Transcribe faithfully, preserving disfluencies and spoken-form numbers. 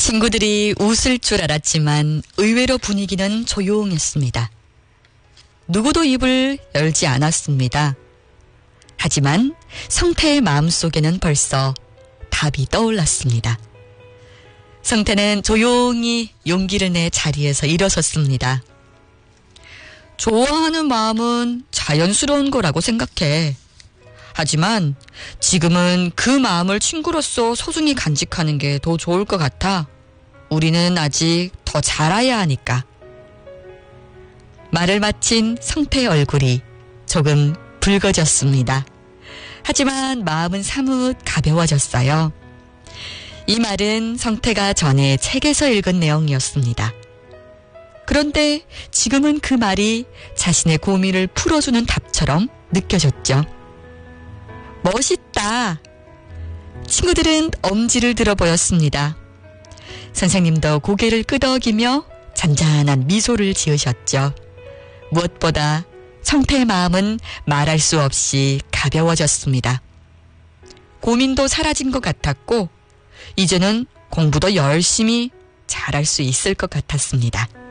친구들이 웃을 줄 알았지만 의외로 분위기는 조용했습니다. 누구도 입을 열지 않았습니다. 하지만 성태의 마음속에는 벌써 답이 떠올랐습니다. 성태는 조용히 용기를 내 자리에서 일어섰습니다. 좋아하는 마음은 자연스러운 거라고 생각해. 하지만 지금은 그 마음을 친구로서 소중히 간직하는 게 더 좋을 것 같아. 우리는 아직 더 자라야 하니까. 말을 마친 성태의 얼굴이 조금 붉어졌습니다. 하지만 마음은 사뭇 가벼워졌어요. 이 말은 성태가 전에 책에서 읽은 내용이었습니다. 그런데 지금은 그 말이 자신의 고민을 풀어주는 답처럼 느껴졌죠. 멋있다. 친구들은 엄지를 들어 보였습니다. 선생님도 고개를 끄덕이며 잔잔한 미소를 지으셨죠. 무엇보다 성태의 마음은 말할 수 없이 가벼워졌습니다. 고민도 사라진 것 같았고 이제는 공부도 열심히 잘할 수 있을 것 같았습니다.